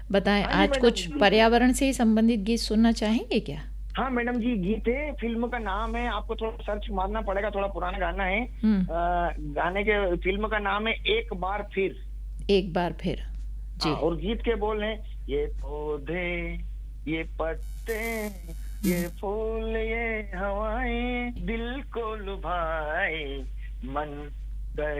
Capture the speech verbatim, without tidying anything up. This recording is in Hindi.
बताएं, हाँ जी आज मैडम कुछ जी। पर्यावरण से ही संबंधित गीत सुनना चाहेंगे क्या? हाँ मैडम जी, गीत है, फिल्म का नाम है, आपको थोड़ा सर्च मारना पड़ेगा, थोड़ा पुराना गाना है। हम्म। आ, गाने के फिल्म का नाम है एक बार फिर। एक बार फिर। हाँ, जी। और गीत के बोल हैं, ये पौधे, ये पत्ते, ये फूल, ये हवाएं दिल को लुभाए, मन